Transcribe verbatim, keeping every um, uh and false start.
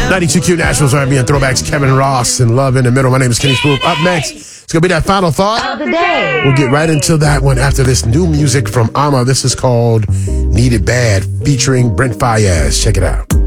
ninety-two Q Nationals R and B and throwbacks. Kevin Ross and Love in the Middle. My name is Kenny Spoop. Up next, it's going to be that final thought of the day. We'll get right into that one after this new music from Amma. This is called Need It Bad featuring Brent Faiyaz. Check it out.